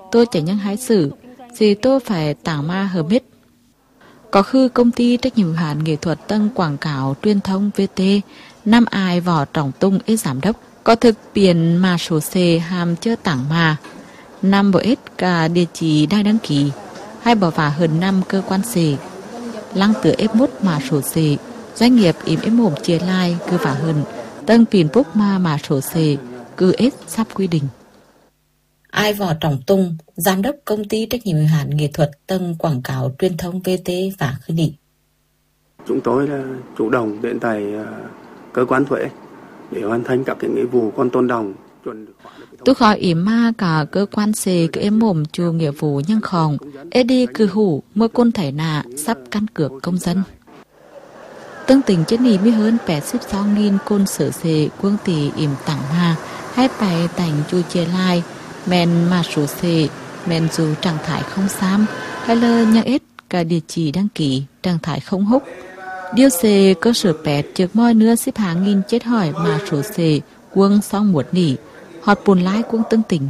tôi chỉ nhân hái xử, gì tôi phải tảng ma hờ mít. Có khư công ty trách nhiệm hữu hạn nghệ thuật Tân Quảng cáo truyền thông VT, năm ai vỏ trọng tung ít giám đốc, có thực biển mà sổ xê hàm chơ tảng mà. Năm bộ ít cả địa chỉ đang đăng ký, hay bỏ vào hơn 5 cơ quan xê. Lăng tựa ép mút mà sổ xê, doanh nghiệp im ép mồm chia lai cứ vào hơn, tân pin bốc mà sổ xê, cứ ít sắp quy định. Ai võ trọng tung, giám đốc công ty trách nhiệm hữu hạn nghệ thuật Tân Quảng cáo truyền thông VT và khứ nghị. Chúng tôi là chủ động đến tại cơ quan thuế để hoàn thành các cái nghĩa vụ con tôn đồng. Tôi khỏi ý ma cả cơ quan xê cứ em mồm chùa nghĩa vụ nhân khòng, đi cư hủ mưa côn thảy nạ sắp căn cước công dân. Tương tình chất nì mới hơn 86.000 côn sở xê quân tỷ im tặng ma, hay bài tành chu chia lai, men mà số xê, men dù trạng thái không xám, hay lơ nhắc ít cả địa chỉ đăng ký trạng thái không húc. Điều xê cơ sở pẹt trước mọi nữa xếp hàng nghìn chết hỏi mà số xê quân xong muộn nỉ, họt buồn lái quân tương tình.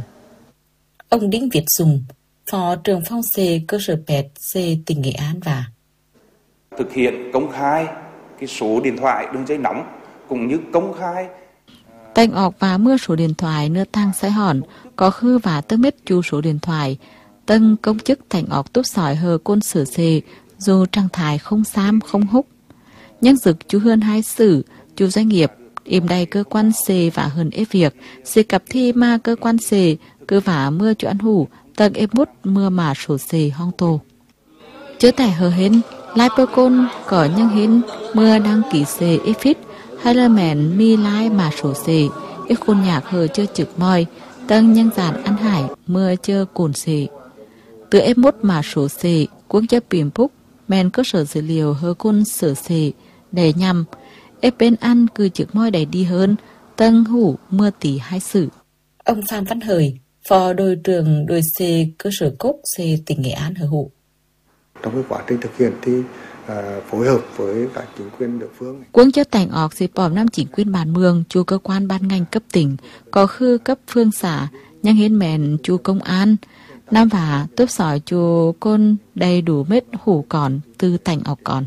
Ông Đinh Việt Dùng, phó trưởng phòng xê cơ sở pẹt xê tỉnh Nghệ An và thực hiện công khai cái số điện thoại đường dây nóng cũng như công khai tành ọc và mưa số điện thoại nữa tăng sẽ hòn có khư và tớ mết chu số điện thoại tân công chức thành ọc tốt sỏi hờ côn sửa xê dù trạng thái không xám không húc nhân dực chú hơn hai sử chú doanh nghiệp im đầy cơ quan xê và hơn ép việc xê cặp thi ma cơ quan xê cứ vả mưa cho ăn hủ tầng ép mút mưa mà sổ xê hong tô chớ tải hờ hến lai bơ côn có nhân hến mưa đăng ký xê ép phít hay là mẹn mi lai mà sổ xê ít khôn nhạc hờ chơ trực môi tầng nhân giản ăn hải mưa chơ cồn xê từ ép mút mà sổ xê quốc chấp bìm phúc mẹn cơ sở dữ liệu hờ côn sửa xê để nhằm ép bên ăn cứ trực môi đầy đi hơn tầng hủ mưa tỷ hai sự. Ông Phan Văn Hời, phó đội trưởng đội C cơ sở cốc C tỉnh Nghệ An hờ hụ. Trong cái quá trình thực hiện thì phối hợp với các chính quyền địa phương. Quân cho tành ọc xếp bòm năm chính quyền bản mường, chú cơ quan ban ngành cấp tỉnh, có khư cấp phương xã, nhang hiến mẹn chú công an, nam và tốt sỏi chú côn đầy đủ mết hủ còn từ tành ọc còn.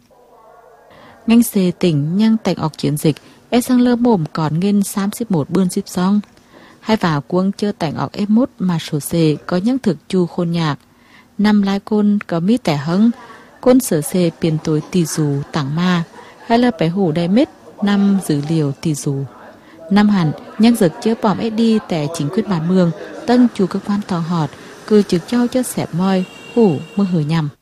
Ngành xê tỉnh nhang tành ọc chiến dịch, sang lơ mồm còn nghiên 31 bươn xếp xong. Hai và quân chơi tành ọc F1 mà sổ xê có những thực chu khôn nhạc. Năm lai côn có mi tẻ hứng, côn sửa xê biển tối tì dù tảng ma, hay là bé hủ đầy mết, năm dữ liệu tì dù. Năm hẳn, nhắc dực chứa bòm SD tẻ chính quyền bản mường, tân chủ cơ quan thọ họt, cứ trực cho xẹp môi, hủ mơ hử nhằm.